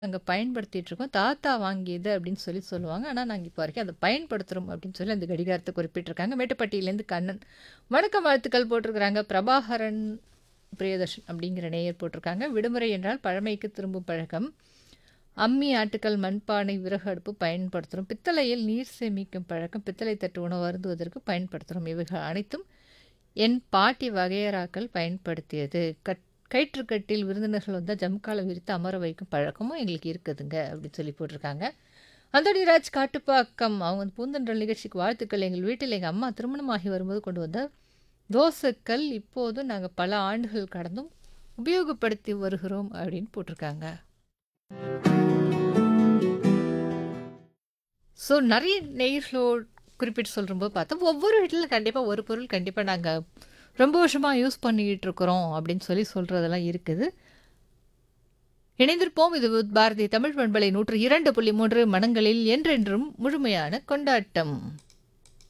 நாங்க பயன்படுத்திட்டுருக்கோம். தாத்தா வாங்கியது அப்படின்னு சொல்லி சொல்லுவாங்க. ஆனா, நாங்க இப்போ வரைக்கும் அத பயன்படுத்துறோம் அப்படின்னு சொல்லி அந்த கடிகாரத்த குறிப்பிட்டிருக்காங்க. மேட்டுப்பட்டியிலேருந்து கண்ணன். வணக்கம் வாழ்த்துக்கள் போட்டிருக்கிறாங்க. பிரபாகரன் பிரியதர்ஷன் அப்படிங்கிற நேயர் போட்டிருக்காங்க. விடுமுறை என்றால் பழமைக்கு திரும்பும் பழக்கம். அம்மி, ஆட்டுக்கல், மண்பானை, விறகு அடுப்பு பயன்படுத்துறோம். பித்தளையில் நீர் சேமிக்கும் பழக்கம். பித்தளை தட்டு உணவு அருந்துவதற்கு பயன்படுத்துறோம். இவைகள் அனைத்தும் என் பாட்டி வகையறாக்கள் பயன்படுத்தியது. கயிற்றுக்கட்டில் விருந்தினர்கள் வந்தா ஜமுக்கால விரித்து அமர வைக்கும் பழக்கமும் எங்களுக்கு இருக்குதுங்க அப்படின்னு சொல்லி போட்டிருக்காங்க. அந்தோணிராஜ் காட்டுப்பாக்கம் அவங்க வந்து பூந்தன்றல் நிகழ்ச்சிக்கு வாழ்த்துக்கள். எங்கள் வீட்டில் எங்கள் அம்மா திருமணமாகி வரும்போது கொண்டு வந்த தோசைக்கல் இப்போது நாங்கள் பல ஆண்டுகள் கடந்தும் உபயோகப்படுத்தி வருகிறோம் அப்படின்னு போட்டிருக்காங்க. ஸோ நிறைய நேயர்களோடு குறிப்பிட்டு சொல்லும்போது பார்த்தா ஒவ்வொரு வீட்டில் கண்டிப்பாக ஒரு பொருள் கண்டிப்பாக நாங்கள் ரொம்ப வருஷமாக யூஸ் பண்ணிக்கிட்டு இருக்கிறோம் அப்படின்னு சொல்லி சொல்கிறதெல்லாம் இருக்குது. இணைந்திருப்போம். இது பாரதி தமிழ் பண்பலை 102.3 மனங்களில் என்றென்றும் முழுமையான கொண்டாட்டம்.